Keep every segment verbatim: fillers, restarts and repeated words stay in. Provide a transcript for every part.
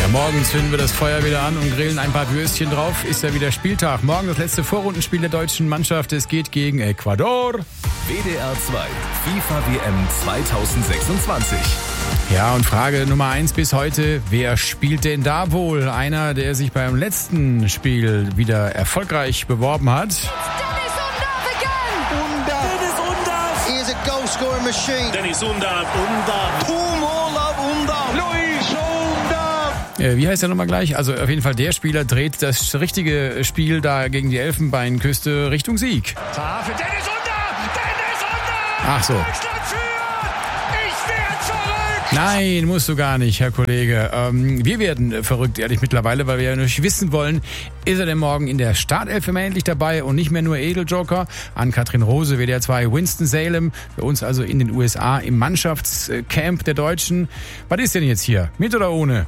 Ja, morgen zünden wir das Feuer wieder an und grillen ein paar Würstchen drauf. Ist ja wieder Spieltag. Morgen das letzte Vorrundenspiel der deutschen Mannschaft. Es geht gegen Ecuador. W D R zwei FIFA W M zweitausendsechsundzwanzig. Ja, und Frage Nummer eins bis heute. Wer spielt denn da wohl? Einer, der sich beim letzten Spiel wieder erfolgreich beworben hat. Dennis Undav! He is a goal scoring machine. Dennis Undav, Undav. Umhola Undav. Luis Undav. Äh, wie heißt der nochmal gleich? Also auf jeden Fall der Spieler dreht das richtige Spiel da gegen die Elfenbeinküste Richtung Sieg. Da für Dennis Undav! Dennis Undav! Ach so. Deutschland führt! Ich werd verrückt! Nein, musst du gar nicht, Herr Kollege. Ähm, wir werden verrückt, ehrlich, mittlerweile, weil wir ja natürlich wissen wollen, ist er denn morgen in der Startelf immer endlich dabei und nicht mehr nur Edeljoker? Ann-Kathrin Rose, W D R zwei, Winston-Salem, für uns also in den U S A im Mannschaftscamp der Deutschen. Was ist denn jetzt hier? Mit oder ohne?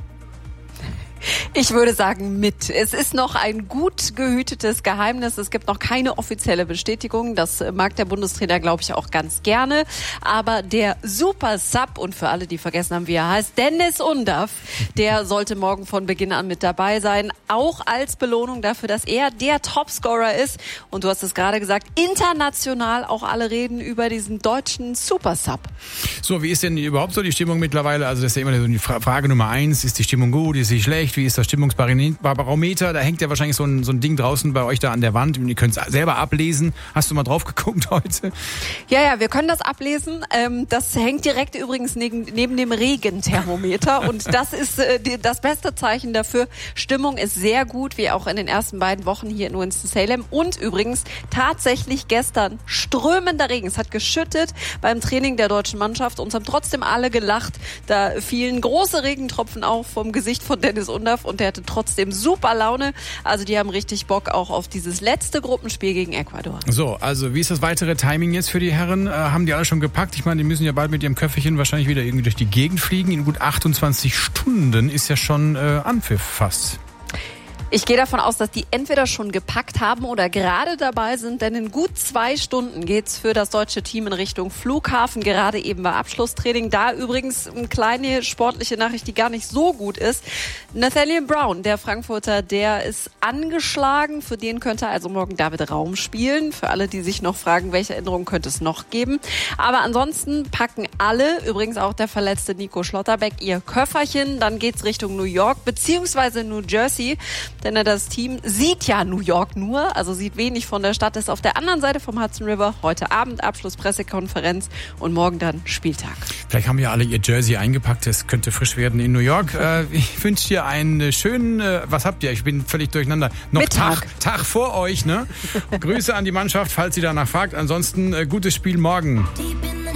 Ich würde sagen mit. Es ist noch ein gut gehütetes Geheimnis. Es gibt noch keine offizielle Bestätigung. Das mag der Bundestrainer, glaube ich, auch ganz gerne. Aber der Super Sub, und für alle, die vergessen haben, wie er heißt, Dennis Undav, der sollte morgen von Beginn an mit dabei sein. Auch als Belohnung dafür, dass er der Topscorer ist. Und du hast es gerade gesagt, international auch alle reden über diesen deutschen Super Sub. So, wie ist denn überhaupt so die Stimmung mittlerweile? Also das ist ja immer so die Frage Nummer eins. Ist die Stimmung gut? Ist sie schlecht? Wie ist das Stimmungsbarometer? Da hängt ja wahrscheinlich so ein, so ein Ding draußen bei euch da an der Wand. Ihr könnt es selber ablesen. Hast du mal drauf geguckt heute? Ja, ja, wir können das ablesen. Ähm, das hängt direkt übrigens neben, neben dem Regenthermometer. Und das ist äh, die, das beste Zeichen dafür. Stimmung ist sehr gut, wie auch in den ersten beiden Wochen hier in Winston-Salem. Und übrigens tatsächlich gestern strömender Regen. Es hat geschüttet beim Training der deutschen Mannschaft. Uns haben trotzdem alle gelacht. Da fielen große Regentropfen auf vom Gesicht von Dennis Undav und der hatte trotzdem super Laune. Also die haben richtig Bock auch auf dieses letzte Gruppenspiel gegen Ecuador. So, also wie ist das weitere Timing jetzt für die Herren? Äh, haben die alle schon gepackt? Ich meine, die müssen ja bald mit ihrem Köfferchen wahrscheinlich wieder irgendwie durch die Gegend fliegen. In gut achtundzwanzig Stunden ist ja schon äh, Anpfiff fast. Ich gehe davon aus, dass die entweder schon gepackt haben oder gerade dabei sind, denn in gut zwei Stunden geht's für das deutsche Team in Richtung Flughafen. Gerade eben war Abschlusstraining. Da übrigens eine kleine sportliche Nachricht, die gar nicht so gut ist. Nathaniel Brown, der Frankfurter, der ist angeschlagen. Für den könnte also morgen David Raum spielen. Für alle, die sich noch fragen, welche Änderungen könnte es noch geben. Aber ansonsten packen alle, übrigens auch der verletzte Nico Schlotterbeck, ihr Köfferchen. Dann geht's Richtung New York beziehungsweise New Jersey. Denn das Team sieht ja New York nur, also sieht wenig von der Stadt, ist auf der anderen Seite vom Hudson River. Heute Abend Abschlusspressekonferenz und morgen dann Spieltag. Vielleicht haben ja alle ihr Jersey eingepackt, es könnte frisch werden in New York. Äh, ich wünsche dir einen schönen, äh, was habt ihr? Ich bin völlig durcheinander. Noch Mittag. Tag, Tag vor euch, ne? Grüße an die Mannschaft, falls sie danach fragt. Ansonsten äh, gutes Spiel morgen.